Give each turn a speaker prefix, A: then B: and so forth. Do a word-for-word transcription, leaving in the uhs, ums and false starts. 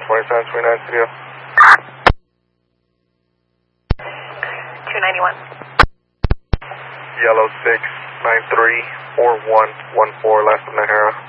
A: twenty-seven twenty-nine studio.
B: two ninety-one.
A: Yellow six nine three four one one four, last from Nahara.